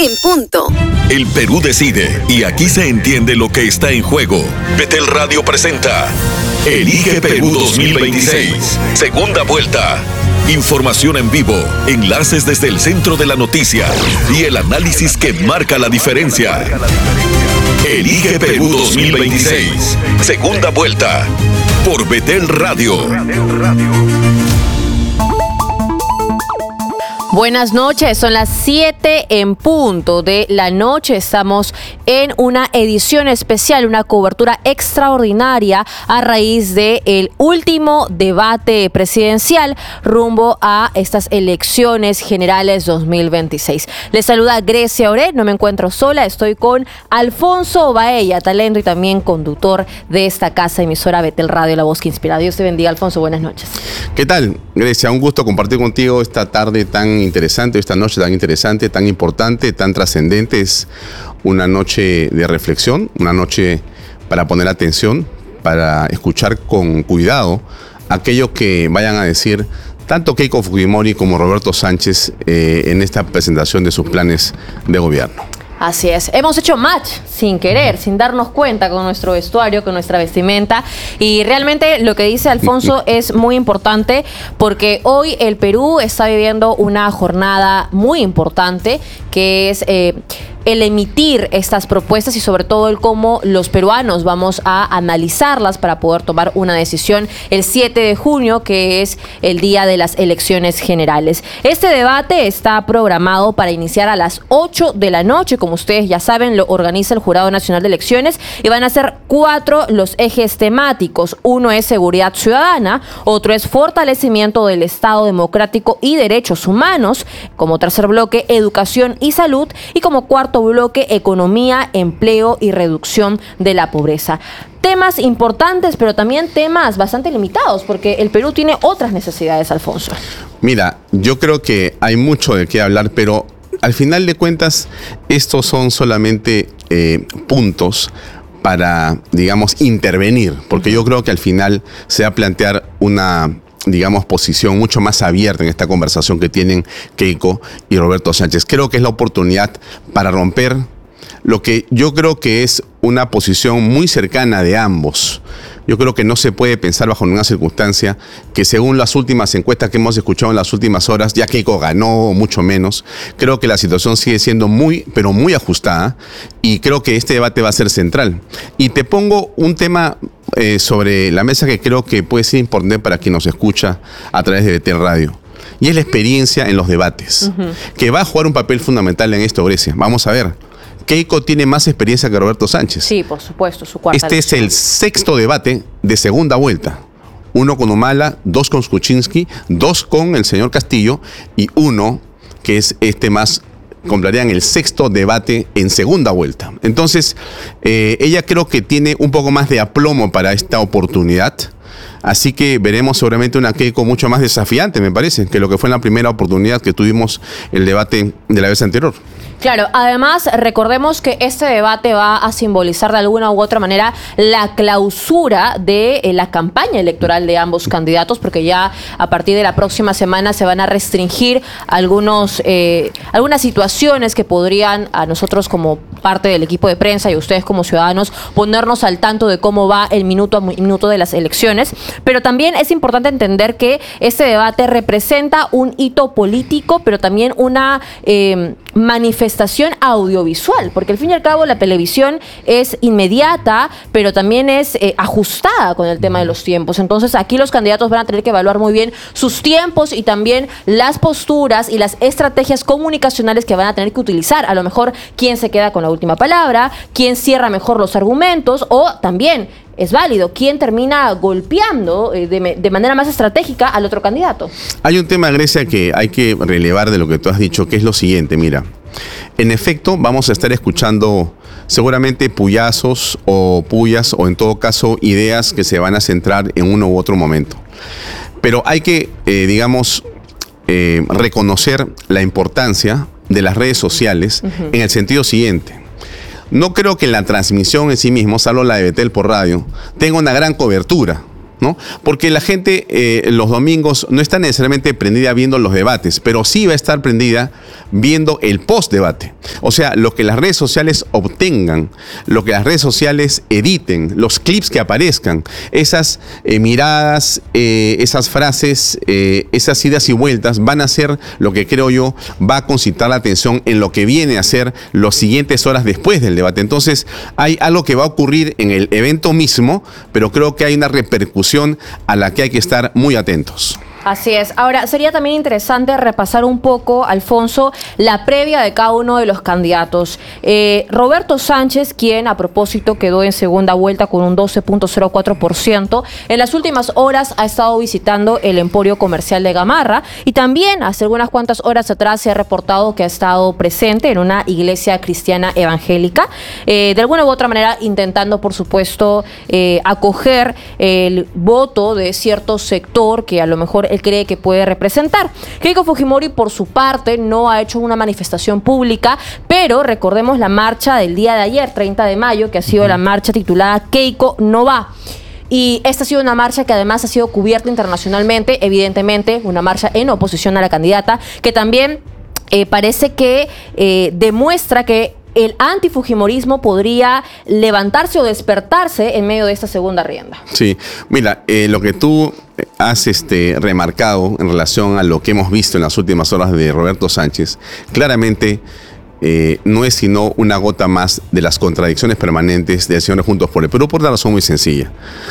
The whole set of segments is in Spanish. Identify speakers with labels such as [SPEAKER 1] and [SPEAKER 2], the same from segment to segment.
[SPEAKER 1] en punto.
[SPEAKER 2] El Perú decide y aquí se entiende lo que está en juego. Betel Radio presenta Elige Perú 2026, segunda vuelta. Información en vivo, enlaces desde el centro de la noticia y el análisis que marca la diferencia. Elige Perú 2026, segunda vuelta, por Betel Radio.
[SPEAKER 3] Buenas noches, son las 7 en punto de la noche. Estamos en una edición especial, una cobertura extraordinaria a raíz del último debate presidencial rumbo a estas elecciones generales 2026. Les saluda Grecia Oré, no me encuentro sola, estoy con Alfonso Baella, talento y también conductor de esta casa emisora Betel Radio, la voz que inspira. Dios te bendiga, Alfonso, buenas noches.
[SPEAKER 4] ¿Qué tal, Grecia? Un gusto compartir contigo esta tarde tan interesante, esta noche tan interesante, tan importante, tan trascendente. Es una noche de reflexión, una noche para poner atención, para escuchar con cuidado aquello que vayan a decir tanto Keiko Fujimori como Roberto Sánchez en esta presentación de sus planes de gobierno.
[SPEAKER 3] Así es, hemos hecho match sin querer, sin darnos cuenta, con nuestro vestuario, con nuestra vestimenta, y realmente lo que dice Alfonso es muy importante porque hoy el Perú está viviendo una jornada muy importante que es el emitir estas propuestas y sobre todo el cómo los peruanos vamos a analizarlas para poder tomar una decisión el 7 de junio, que es el día de las elecciones generales. Este debate está programado para iniciar a las 8 de la noche, como ustedes ya saben, lo organiza el Jurado Nacional de Elecciones y van a ser 4 los ejes temáticos. Uno es seguridad ciudadana, otro es fortalecimiento del Estado democrático y derechos humanos, como tercer bloque educación y salud, y como cuarto bloque economía, empleo y reducción de la pobreza. Temas importantes, pero también temas bastante limitados, porque el Perú tiene otras necesidades, Alfonso.
[SPEAKER 4] Mira, yo creo que hay mucho de qué hablar, pero al final de cuentas, estos son solamente puntos para, digamos, intervenir, porque yo creo que al final se va a plantear una, digamos, posición mucho más abierta en esta conversación que tienen Keiko y Roberto Sánchez. Creo que es la oportunidad para romper lo que yo creo que es una posición muy cercana de ambos. Yo creo que no se puede pensar bajo ninguna circunstancia que, según las últimas encuestas que hemos escuchado en las últimas horas, ya Keiko ganó, mucho menos. Creo que la situación sigue siendo muy, pero muy ajustada, y creo que este debate va a ser central. Y te pongo un tema sobre la mesa que creo que puede ser importante para quien nos escucha a través de Betel Radio. Y es la experiencia en los debates, que va a jugar un papel fundamental en esto, Grecia. Vamos a ver. Keiko tiene más experiencia que Roberto Sánchez.
[SPEAKER 3] Sí, por supuesto, su cuarta
[SPEAKER 4] Este
[SPEAKER 3] elección.
[SPEAKER 4] es el 6º debate de segunda vuelta. 1 con Humala, 2 con Kuczynski, 2 con el señor Castillo y 1 que es más, comprarían el 6º debate en segunda vuelta. Entonces, ella creo que tiene un poco más de aplomo para esta oportunidad. Así que veremos seguramente una Keiko mucho más desafiante, me parece, que lo que fue en la primera oportunidad que tuvimos el debate de la vez anterior.
[SPEAKER 3] Claro, además recordemos que este debate va a simbolizar de alguna u otra manera la clausura de la campaña electoral de ambos candidatos, porque ya a partir de la próxima semana se van a restringir algunas situaciones que podrían a nosotros como parte del equipo de prensa y a ustedes como ciudadanos ponernos al tanto de cómo va el minuto a minuto de las elecciones. Pero también es importante entender que este debate representa un hito político, pero también una manifestación audiovisual, porque al fin y al cabo la televisión es inmediata, pero también es ajustada con el tema de los tiempos. Entonces aquí los candidatos van a tener que evaluar muy bien sus tiempos y también las posturas y las estrategias comunicacionales que van a tener que utilizar. A lo mejor quién se queda con la última palabra, quién cierra mejor los argumentos, o también es válido quién termina golpeando de manera más estratégica al otro candidato.
[SPEAKER 4] Hay un tema, Grecia, que hay que relevar de lo que tú has dicho, que es lo siguiente. Mira, en efecto vamos a estar escuchando seguramente puyazos o pullas, o en todo caso ideas que se van a centrar en uno u otro momento. Pero hay que, reconocer la importancia de las redes sociales en el sentido siguiente. No creo que la transmisión en sí mismo, salvo la de Betel por radio, tenga una gran cobertura. ¿no? Porque la gente los domingos no está necesariamente prendida viendo los debates, pero sí va a estar prendida viendo el post-debate. O sea, lo que las redes sociales obtengan, lo que las redes sociales editen, los clips que aparezcan, esas miradas, esas frases, esas idas y vueltas van a ser lo que creo yo va a concitar la atención en lo que viene a ser las siguientes horas después del debate. Entonces, hay algo que va a ocurrir en el evento mismo, pero creo que hay una repercusión a la que hay que estar muy atentos.
[SPEAKER 3] Así es. Ahora, sería también interesante repasar un poco, Alfonso, la previa de cada uno de los candidatos. Roberto Sánchez, quien a propósito quedó en segunda vuelta con un 12.04%, en las últimas horas ha estado visitando el Emporio Comercial de Gamarra y también hace algunas cuantas horas atrás se ha reportado que ha estado presente en una iglesia cristiana evangélica, de alguna u otra manera intentando, por supuesto, acoger el voto de cierto sector que a lo mejor él cree que puede representar. Keiko Fujimori, por su parte, no ha hecho una manifestación pública, pero recordemos la marcha del día de ayer, 30 de mayo, que ha sido la marcha titulada Keiko no va. Y esta ha sido una marcha que además ha sido cubierta internacionalmente, evidentemente, una marcha en oposición a la candidata, que también parece que demuestra que el antifujimorismo podría levantarse o despertarse en medio de esta segunda rienda.
[SPEAKER 4] Sí, mira, lo que tú has remarcado en relación a lo que hemos visto en las últimas horas de Roberto Sánchez, claramente no es sino una gota más de las contradicciones permanentes del señor Juntos por el Perú, por una razón muy sencilla.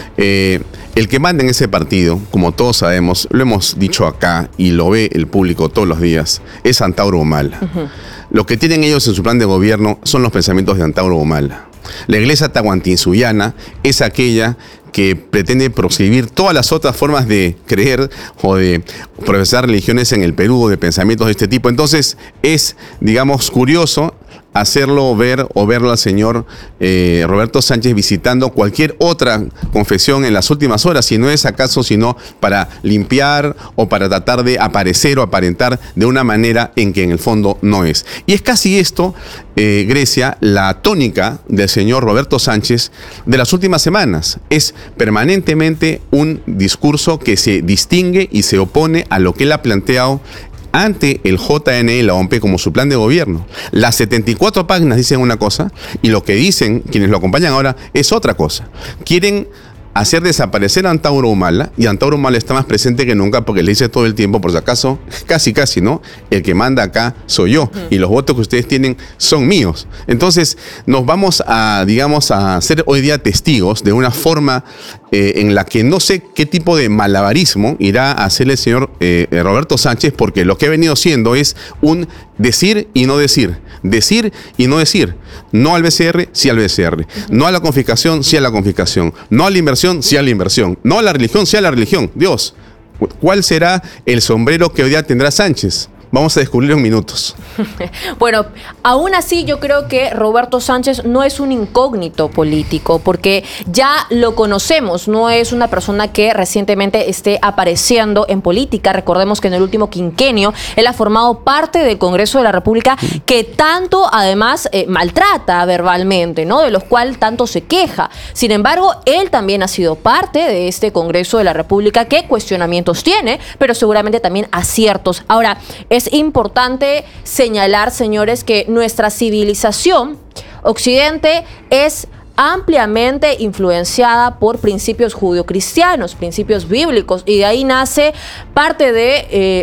[SPEAKER 4] El que manda en ese partido, como todos sabemos, lo hemos dicho acá y lo ve el público todos los días, es Antauro Humala. Lo que tienen ellos en su plan de gobierno son los pensamientos de Antauro Humala. La iglesia tahuantinsuyana es aquella que pretende proscribir todas las otras formas de creer o de profesar religiones en el Perú, de pensamientos de este tipo. Entonces es, digamos, curioso hacerlo ver o verlo al señor Roberto Sánchez visitando cualquier otra confesión en las últimas horas, si no es acaso sino para limpiar o para tratar de aparecer o aparentar de una manera en que en el fondo no es. Y es casi esto, Grecia, la tónica del señor Roberto Sánchez de las últimas semanas. Es permanentemente un discurso que se distingue y se opone a lo que él ha planteado ante el JNE, la OMP, como su plan de gobierno. Las 74 páginas dicen una cosa y lo que dicen quienes lo acompañan ahora es otra cosa. Quieren hacer desaparecer a Antauro Humala, y Antauro Humala está más presente que nunca porque le dice todo el tiempo, por si acaso, casi, ¿no? El que manda acá soy yo y los votos que ustedes tienen son míos. Entonces nos vamos a, digamos, a ser hoy día testigos de una forma en la que no sé qué tipo de malabarismo irá a hacer el señor Roberto Sánchez, porque lo que ha venido siendo es un decir y no decir, decir y no decir, no al BCR, sí al BCR, no a la confiscación, sí a la confiscación, no a la inversión, sí a la inversión, no a la religión, sí a la religión. Dios, ¿cuál será el sombrero que hoy día tendrá Sánchez? Vamos a descubrirlo en minutos.
[SPEAKER 3] Bueno, aún así yo creo que Roberto Sánchez no es un incógnito político, porque ya lo conocemos, no es una persona que recientemente esté apareciendo en política. Recordemos que en el último quinquenio él ha formado parte del Congreso de la República, que tanto además maltrata verbalmente, ¿no? De los cuales tanto se queja. Sin embargo, él también ha sido parte de este Congreso de la República que cuestionamientos tiene, pero seguramente también aciertos. Ahora, es importante señalar, señores, que nuestra civilización, Occidente, es ampliamente influenciada por principios judio-cristianos, principios bíblicos, y de ahí nace parte de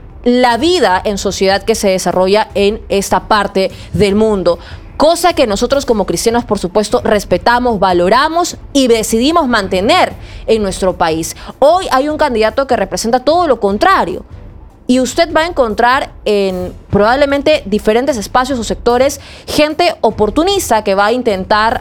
[SPEAKER 3] la vida en sociedad que se desarrolla en esta parte del mundo. Cosa que nosotros como cristianos, por supuesto, respetamos, valoramos y decidimos mantener en nuestro país. Hoy hay un candidato que representa todo lo contrario. Y usted va a encontrar en probablemente diferentes espacios o sectores gente oportunista que va a intentar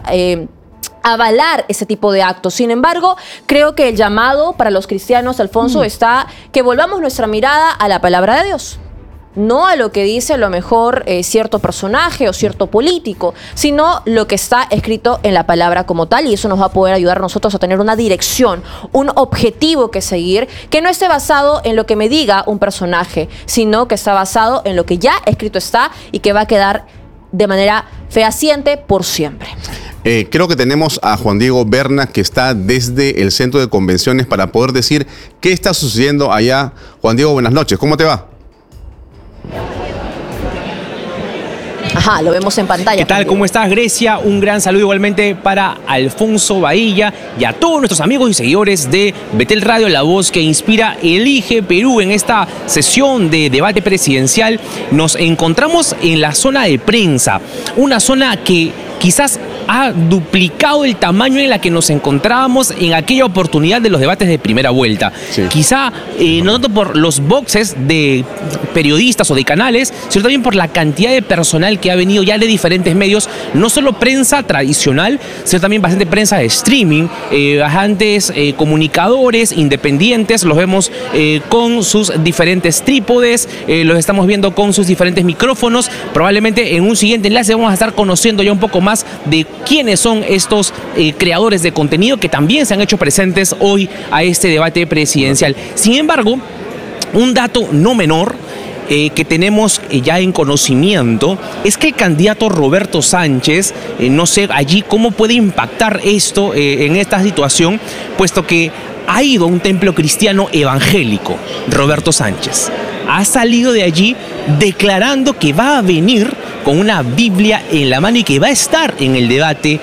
[SPEAKER 3] avalar ese tipo de actos. Sin embargo, creo que el llamado para los cristianos, Alfonso, está que volvamos nuestra mirada a la palabra de Dios. No a lo que dice a lo mejor cierto personaje o cierto político, sino lo que está escrito en la palabra como tal, y eso nos va a poder ayudar a nosotros a tener una dirección, un objetivo que seguir, que no esté basado en lo que me diga un personaje, sino que está basado en lo que ya escrito está y que va a quedar de manera fehaciente por siempre.
[SPEAKER 4] Creo que tenemos a Juan Diego Berna, que está desde el centro de convenciones, para poder decir qué está sucediendo allá. Juan Diego, buenas noches, ¿cómo te va?
[SPEAKER 3] Ajá, lo vemos en pantalla.
[SPEAKER 1] ¿Qué tal? ¿Cómo estás, Grecia? Un gran saludo igualmente para Alfonso Bahía y a todos nuestros amigos y seguidores de Betel Radio, la voz que inspira. Elige Perú. En esta sesión de debate presidencial nos encontramos en la zona de prensa, una zona que quizás ha duplicado el tamaño en la que nos encontrábamos en aquella oportunidad de los debates de primera vuelta. Sí. Quizá no tanto por los boxes de periodistas o de canales, sino también por la cantidad de personal que ha venido ya de diferentes medios, no solo prensa tradicional, sino también bastante prensa de streaming, bastantes comunicadores independientes, los vemos con sus diferentes trípodes, los estamos viendo con sus diferentes micrófonos. Probablemente en un siguiente enlace vamos a estar conociendo ya un poco más de quiénes son estos creadores de contenido que también se han hecho presentes hoy a este debate presidencial. Sin embargo, un dato no menor que tenemos ya en conocimiento es que el candidato Roberto Sánchez, no sé allí cómo puede impactar esto en esta situación, puesto que ha ido a un templo cristiano evangélico. Roberto Sánchez ha salido de allí declarando que va a venir con una Biblia en la mano y que va a estar en el debate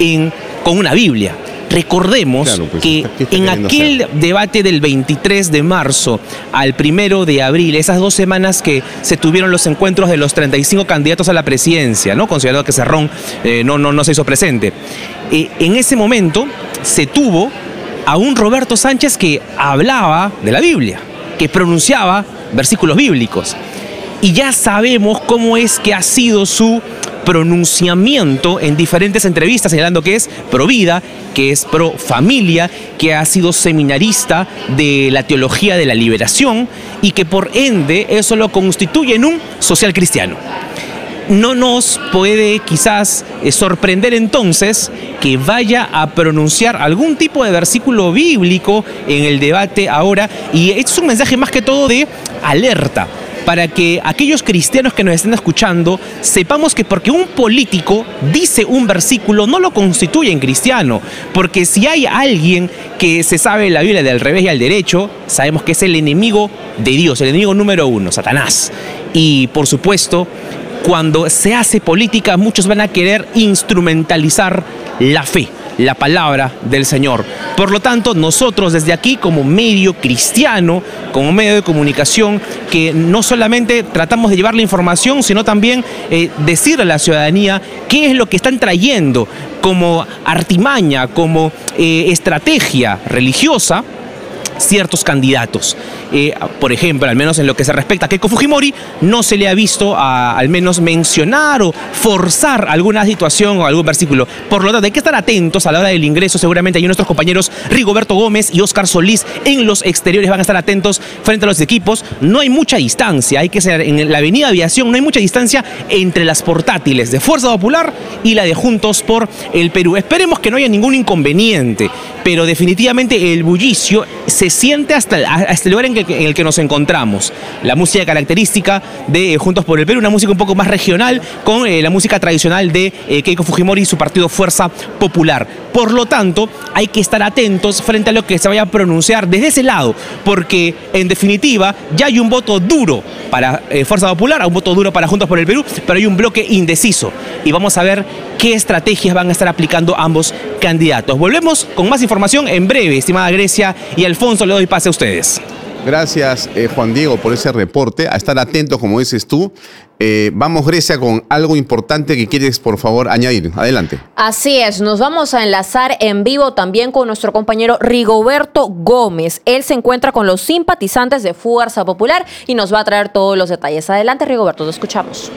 [SPEAKER 1] con una Biblia. Recordemos, claro, pues, que en aquel debate del 23 de marzo al 1 de abril, esas 2 semanas que se tuvieron los encuentros de los 35 candidatos a la presidencia, ¿no? Considerado que Cerrón no se hizo presente. En ese momento se tuvo a un Roberto Sánchez que hablaba de la Biblia, que pronunciaba versículos bíblicos. Y ya sabemos cómo es que ha sido su pronunciamiento en diferentes entrevistas, señalando que es pro vida, que es pro familia, que ha sido seminarista de la teología de la liberación y que por ende eso lo constituye en un social cristiano. No nos puede quizás sorprender entonces que vaya a pronunciar algún tipo de versículo bíblico en el debate ahora, y esto es un mensaje más que todo de alerta, para que aquellos cristianos que nos estén escuchando sepamos que porque un político dice un versículo no lo constituye en cristiano, porque si hay alguien que se sabe la Biblia del revés y al derecho, sabemos que es el enemigo de Dios, el enemigo número 1, Satanás. Y por supuesto, cuando se hace política, muchos van a querer instrumentalizar la fe, la palabra del Señor. Por lo tanto, nosotros desde aquí, como medio cristiano, como medio de comunicación, que no solamente tratamos de llevar la información, sino también decirle a la ciudadanía qué es lo que están trayendo como artimaña, como estrategia religiosa, ciertos candidatos. Por ejemplo, al menos en lo que se respecta a Keiko Fujimori, no se le ha visto al menos mencionar o forzar alguna situación o algún versículo. Por lo tanto, hay que estar atentos a la hora del ingreso. Seguramente hay nuestros compañeros Rigoberto Gómez y Óscar Solís en los exteriores, van a estar atentos frente a los equipos. No hay mucha distancia, hay que ser en la avenida Aviación, no hay mucha distancia entre las portátiles de Fuerza Popular y la de Juntos por el Perú. Esperemos que no haya ningún inconveniente, pero definitivamente el bullicio se siente hasta el lugar en el que nos encontramos. La música característica de Juntos por el Perú, una música un poco más regional, con la música tradicional de Keiko Fujimori y su partido Fuerza Popular. Por lo tanto, hay que estar atentos frente a lo que se vaya a pronunciar desde ese lado, porque en definitiva ya hay un voto duro para Fuerza Popular, un voto duro para Juntos por el Perú, pero hay un bloque indeciso. Y vamos a ver qué estrategias van a estar aplicando ambos candidatos. Volvemos con más información en breve, estimada Grecia y Alfonso, le doy pase a ustedes.
[SPEAKER 4] Gracias, Juan Diego, por ese reporte. A estar atentos, como dices tú. Vamos, Grecia, con algo importante que quieres, por favor, añadir. Adelante.
[SPEAKER 3] Así es, nos vamos a enlazar en vivo también con nuestro compañero Rigoberto Gómez. Él se encuentra con los simpatizantes de Fuerza Popular y nos va a traer todos los detalles. Adelante, Rigoberto, te escuchamos.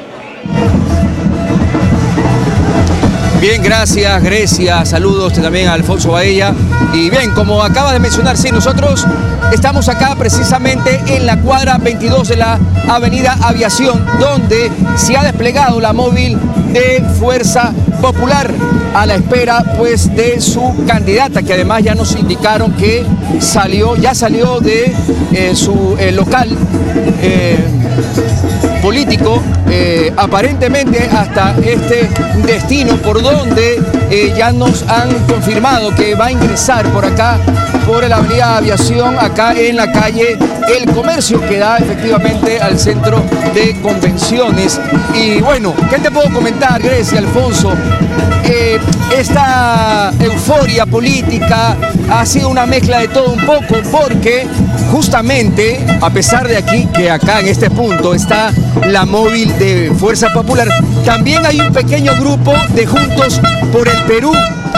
[SPEAKER 5] Bien, gracias, Grecia. Saludos también a Alfonso Bahía. Y bien, como acaba de mencionar, sí, nosotros estamos acá precisamente en la cuadra 22 de la avenida Aviación, donde se ha desplegado la móvil de Fuerza Popular a la espera, pues, de su candidata, que además ya nos indicaron que ya salió de su local político aparentemente hasta este destino por donde ya nos han confirmado que va a ingresar por acá, por la avenida Aviación, acá en la calle El Comercio, que da efectivamente al centro de convenciones. Y bueno, ¿qué te puedo comentar, Grecia, Alfonso? Esta euforia política ha sido una mezcla de todo un poco, porque justamente, a pesar de que acá en este punto está la móvil de Fuerza Popular, también hay un pequeño grupo de Juntos por el Perú